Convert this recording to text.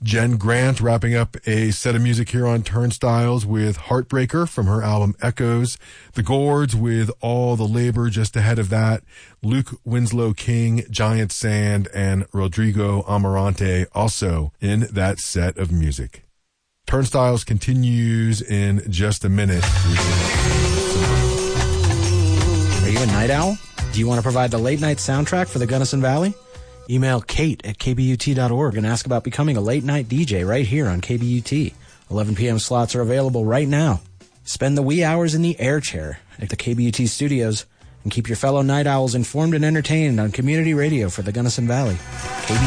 Jen Grant wrapping up a set of music here on Turnstiles with Heartbreaker from her album Echoes. The Gourds with All the Labor just ahead of that. Luke Winslow King, Giant Sand, and Rodrigo Amarante also in that set of music. Turnstiles continues in just a minute. Are you a night owl? Do you want to provide the late night soundtrack for the Gunnison Valley? Email Kate at kbut.org and ask about becoming a late night DJ right here on KBUT. 11 p.m. slots are available right now. Spend the wee hours in the air chair at the KBUT studios and keep your fellow night owls informed and entertained on community radio for the Gunnison Valley. KBUT.